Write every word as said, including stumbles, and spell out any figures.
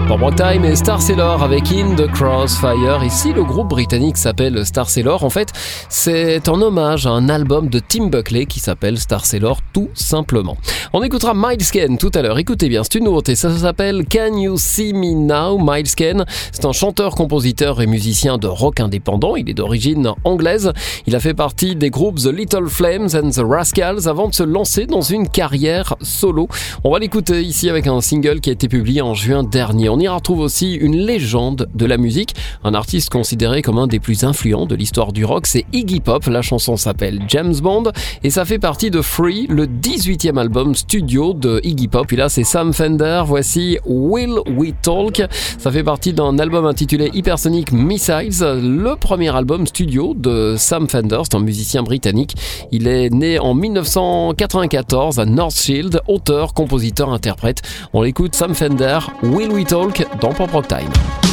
Pop Rock Time et Star Sailor avec In the Crossfire. Et si le groupe britannique s'appelle Star Sailor, en fait, c'est en hommage à un album de Tim Buckley qui s'appelle Star Sailor tout simplement. On écoutera Miles Kane tout à l'heure. Écoutez bien, c'est une nouveauté. Ça s'appelle Can You See Me Now? Miles Kane, c'est un chanteur, compositeur et musicien de rock indépendant. Il est d'origine anglaise. Il a fait partie des groupes The Little Flames and The Rascals avant de se lancer dans une carrière solo. On va l'écouter ici avec un single qui a été publié en juin dernier. On y retrouve aussi une légende de la musique, un artiste considéré comme un des plus influents de l'histoire du rock, c'est Iggy Pop. La chanson s'appelle James Bond et ça fait partie de Free, le dix-huitième album studio de Iggy Pop. Et là, c'est Sam Fender. Voici Will We Talk. Ça fait partie d'un album intitulé Hypersonic Missiles, le premier album studio de Sam Fender. C'est un musicien britannique. Il est né en dix-neuf cent quatre-vingt-quatorze à Northfield, auteur, compositeur, interprète. On l'écoute, Sam Fender, Will We Talk dans Pop Rock Time.